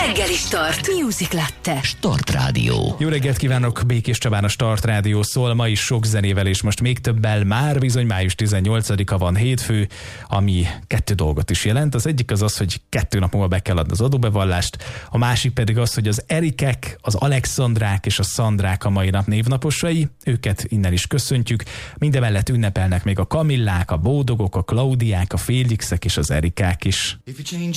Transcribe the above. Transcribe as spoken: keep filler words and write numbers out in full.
Reggeli Start. Music Latte. Start Rádió. Jó reggelt kívánok, Békés Csabán a Start Rádió szól, ma is sok zenével és most még többel, már bizony május tizennyolcadika van, hétfő, ami kettő dolgot is jelent. Az egyik az az, hogy kettő nap múlva be kell adni az adóbevallást, a másik pedig az, hogy az Erikek, az Alexandrák és a Szandrák a mai nap névnaposai, őket innen is köszöntjük. Mindemellett ünnepelnek még a Kamillák, a Bódogok, a Klaudiák, a Félixek és az Erikák is.